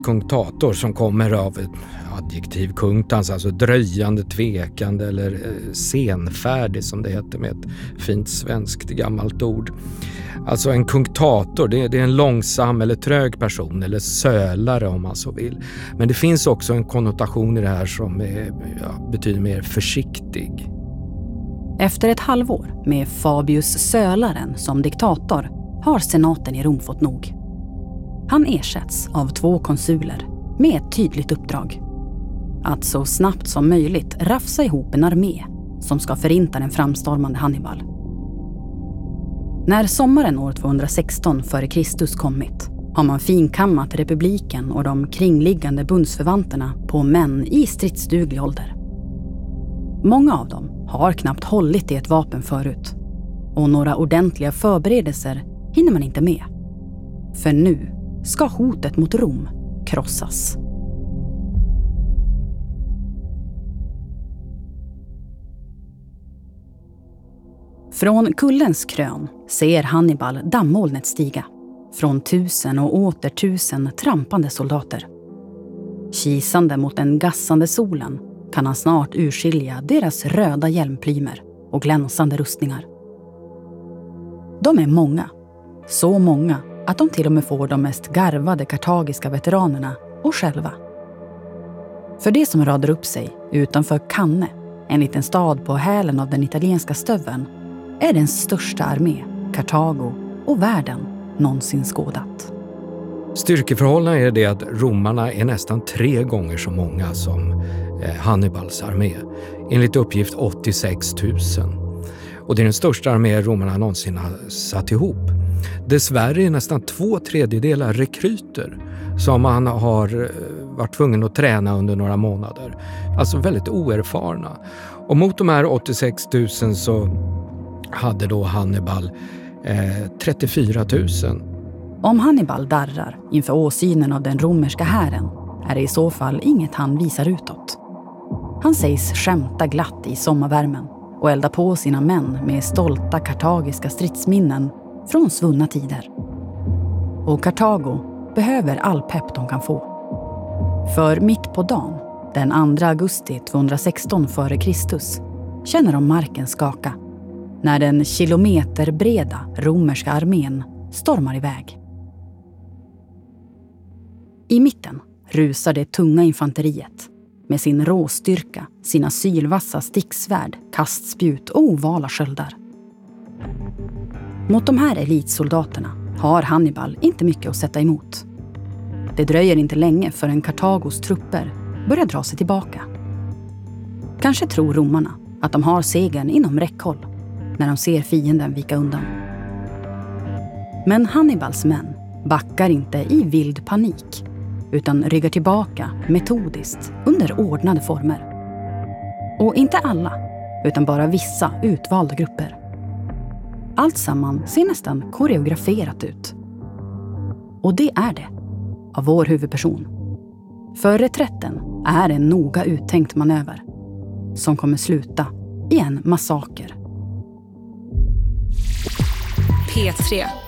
Kunctator som kommer av ett adjektiv kunctans, alltså dröjande, tvekande eller senfärdig som det heter med ett fint svenskt gammalt ord. Alltså en kunctator, det är en långsam eller trög person eller sölare om man så vill. Men det finns också en konnotation i det här som betyder mer försiktig. Efter ett halvår med Fabius Sölaren som diktator har senaten i Rom fått nog. Han ersätts av 2 konsuler med ett tydligt uppdrag. Att så snabbt som möjligt rafsa ihop en armé som ska förinta den framstormande Hannibal. När sommaren år 216 f.Kr. kommit har man finkammat republiken och de kringliggande bundsförvanterna på män i stridsduglig ålder. Många av dem har knappt hållit i ett vapen förut och några ordentliga förberedelser hinner man inte med. För nu ska hotet mot Rom krossas. Från kullens krön ser Hannibal dammolnet stiga. Från 1000 och åter 1000 trampande soldater. Kisande mot den gassande solen kan han snart urskilja deras röda hjälmplymer och glänsande rustningar. De är många. Så många att de till och med får de mest garvade kartagiska veteranerna och själva. För det som radar upp sig utanför Canne, en liten stad på hälen av den italienska stöveln, är den största armé Kartago och världen någonsin skådat. Styrkeförhållanden är det att romarna är nästan 3 gånger så många som Hannibals armé. Enligt uppgift 86 000. Och det är den största armé romarna någonsin har satt ihop. Dessvärre är nästan 2/3 rekryter som man har varit tvungen att träna under några månader. Alltså väldigt oerfarna. Och mot de här 86 000 så hade då Hannibal 34 000. Om Hannibal darrar inför åsynen av den romerska hären är det i så fall inget han visar utåt. Han sägs skämta glatt i sommarvärmen och elda på sina män med stolta kartagiska stridsminnen från svunna tider. Och Kartago behöver all pepp de kan få. För mitt på dagen, den 2 augusti 216 f.Kr. känner de marken skaka när den kilometerbreda romerska armén stormar iväg. I mitten rusar det tunga infanteriet med sin råstyrka, sina sylvassa sticksvärd, kastspjut och ovala sköldar. Mot de här elitsoldaterna har Hannibal inte mycket att sätta emot. Det dröjer inte länge förrän Kartagos trupper börjar dra sig tillbaka. Kanske tror romarna att de har segern inom räckhåll när de ser fienden vika undan. Men Hannibals män backar inte i vild panik utan ryggar tillbaka metodiskt under ordnade former. Och inte alla, utan bara vissa utvalda grupper. Allt samman ser nästan koreograferat ut. Och det är det, av vår huvudperson. För reträtten är en noga uttänkt manöver som kommer sluta i en massaker. P3.